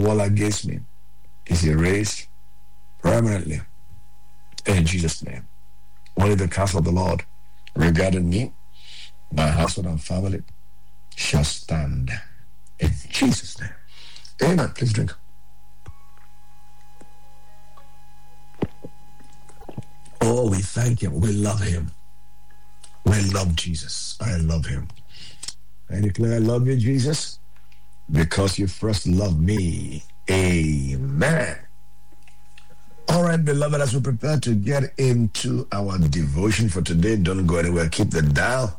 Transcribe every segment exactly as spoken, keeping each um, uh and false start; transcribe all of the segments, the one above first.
wall against me is erased permanently. In Jesus' name. Only the counsel of the Lord regarding me, my household and family shall stand. In Jesus' name. Amen. Please drink. Oh, we thank him. We love him. We love Jesus. I love him. I declare I love you, Jesus, because you first loved me. Amen. All right, beloved, as we prepare to get into our devotion for today, don't go anywhere. Keep the dial.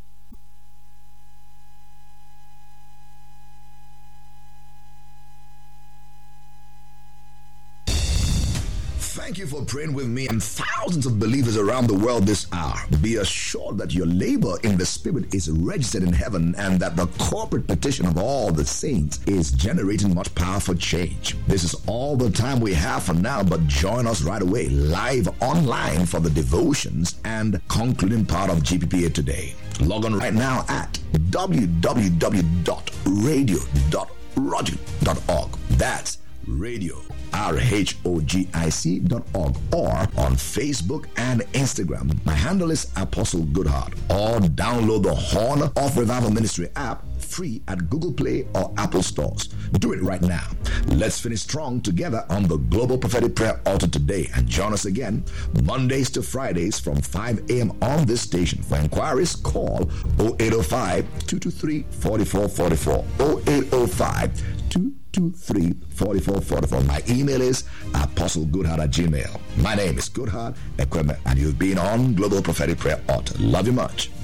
Thank you for praying with me and thousands of believers around the world this hour. Be assured that your labor in the Spirit is registered in heaven and that the corporate petition of all the saints is generating much power for change. This is all the time we have for now, but join us right away, live online for the devotions and concluding part of G P P A today. Log on right now at w w w dot radio dot rogic dot org. That's radio, R H O G I C dot org, or on Facebook and Instagram. My handle is Apostle Goodheart, or download the Horn of Revival Ministry app free at Google Play or Apple stores. Do it right now. Let's finish strong together on the Global Prophetic Prayer Altar today, and join us again Mondays to Fridays from five a.m. on this station. For inquiries, call oh eight oh five, two two three, four four four four, oh eight oh five, two two three, four four four four. My email is apostlegoodheart at gmail. My name is Goodheart Equipment, and you've been on Global Prophetic Prayer Altar. Love you much.